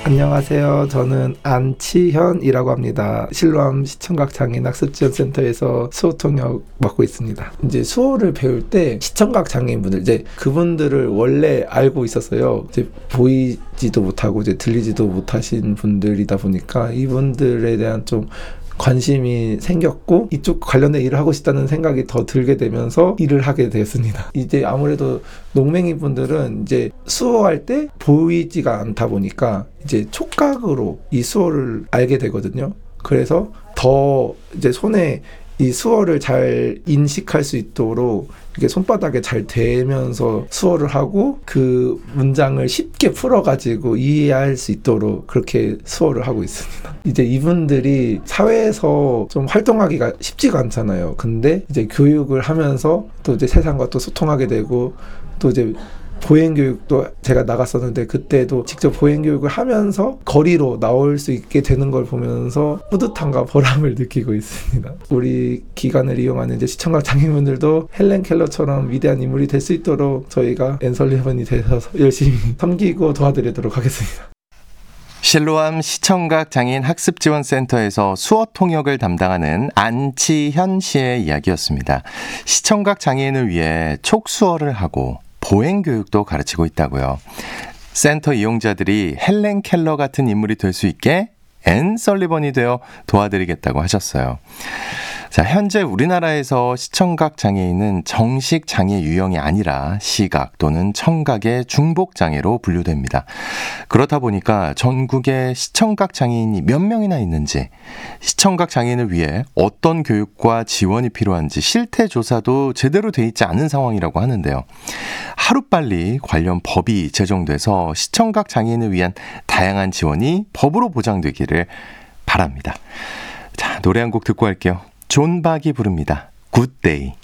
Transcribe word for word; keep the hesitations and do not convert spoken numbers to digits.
안녕하세요. 저는 안치현이라고 합니다. 실로암 시청각장애인 학습지원센터에서 수어 통역 맡고 있습니다. 이제 수어를 배울 때 시청각 장애인분들, 이제 그분들을 원래 알고 있었어요. 이제 보이지도 못하고 이제 들리지도 못하신 분들이다 보니까 이분들에 대한 좀 관심이 생겼고 이쪽 관련된 일을 하고 싶다는 생각이 더 들게 되면서 일을 하게 되었습니다. 이제 아무래도 농맹이 분들은 이제 수어할 때 보이지가 않다 보니까 이제 촉각으로 이 수어를 알게 되거든요. 그래서 더 이제 손에 이 수어를 잘 인식할 수 있도록 이게 손바닥에 잘 대면서 수어를 하고 그 문장을 쉽게 풀어가지고 이해할 수 있도록 그렇게 수어를 하고 있습니다. 이제 이분들이 사회에서 좀 활동하기가 쉽지가 않잖아요. 근데 이제 교육을 하면서 또 이제 세상과 또 소통하게 되고 또 이제 보행교육도 제가 나갔었는데 그때도 직접 보행교육을 하면서 거리로 나올 수 있게 되는 걸 보면서 뿌듯함과 보람을 느끼고 있습니다. 우리 기관을 이용하는 이제 시청각 장애인분들도 헬렌 켈러처럼 위대한 인물이 될 수 있도록 저희가 앤설리번이 돼서 열심히 섬기고 도와드리도록 하겠습니다. 실로암 시청각 장애인 학습지원센터에서 수어 통역을 담당하는 안치현 씨의 이야기였습니다. 시청각 장애인을 위해 촉수어를 하고 보행교육도 가르치고 있다고요. 센터 이용자들이 헬렌 켈러 같은 인물이 될 수 있게 앤 설리번이 되어 도와드리겠다고 하셨어요. 자, 현재 우리나라에서 시청각 장애인은 정식 장애 유형이 아니라 시각 또는 청각의 중복 장애로 분류됩니다. 그렇다 보니까 전국에 시청각 장애인이 몇 명이나 있는지, 시청각 장애인을 위해 어떤 교육과 지원이 필요한지 실태 조사도 제대로 돼 있지 않은 상황이라고 하는데요. 하루빨리 관련 법이 제정돼서 시청각 장애인을 위한 다양한 지원이 법으로 보장되기를 바랍니다. 자, 노래 한 곡 듣고 할게요. 존 박이 부릅니다. 굿데이.